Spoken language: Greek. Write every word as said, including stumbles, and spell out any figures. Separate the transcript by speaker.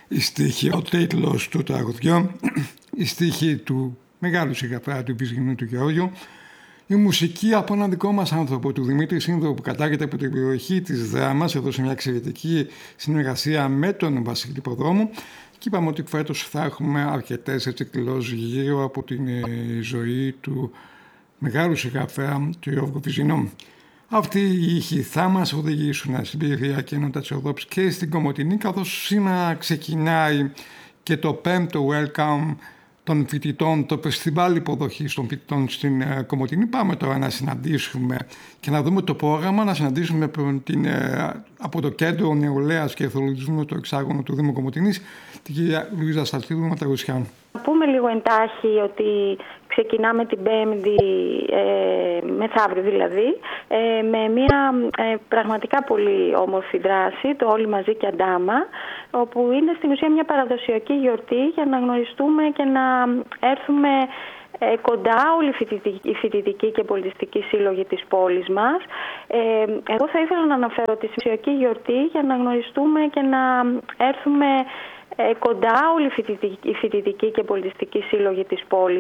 Speaker 1: η στίχη, ο τίτλος του τραγουδιού, η στίχη του μεγάλου συγγραφέα του Βυζαντινού του Γεώργιου, η μουσική από έναν δικό μας άνθρωπο, του Δημήτρη Σύνδρου, που κατάγεται από την περιοχή της Δράμας, εδώ σε μια εξαιρετική συνεργασία με τον Βασίλη Ποδρόμου. Και είπαμε ότι φέτος θα έχουμε αρκετές εκδηλώσεις γύρω από την ε, ζωή του μεγάλου συγγραφέα του Γιώργου Βυζινού. Αυτοί οι ήχοι θα μας οδηγήσουν στην περιφερειακή ενότητα της Ευρώπης και στην Κομοτηνή, καθώς σήμερα ξεκινάει και το πέμπτο Welcome των φοιτητών, το φεστιβάλ υποδοχής των φοιτητών στην ε, Κομοτηνή. Πάμε τώρα να συναντήσουμε και να δούμε το πρόγραμμα, να συναντήσουμε την, ε, από το Κέντρο Νεολαίας και Εθελοντισμού, το εξάγωνο του Δήμου Κομοτηνής, την κυρία Λουίζα Σταλτίδου Ματαγουσιάν.
Speaker 2: Να πούμε λίγο εντάχει ότι ξεκινάμε την Πέμπτη, ε, μεθαύριο δηλαδή, ε, με μια ε, πραγματικά πολύ όμορφη δράση, το Όλοι Μαζί και Αντάμα, όπου είναι στην ουσία μια παραδοσιακή γιορτή για να γνωριστούμε και να έρθουμε ε, κοντά όλοι οι φοιτητικοί και πολιτιστικοί σύλλογοι της πόλης μας. Ε, εγώ θα ήθελα να αναφέρω τη παραδοσιακή γιορτή για να γνωριστούμε και να έρθουμε Ε, κοντά όλοι οι φοιτητικοί και πολιτιστικοί σύλλογοι της πόλης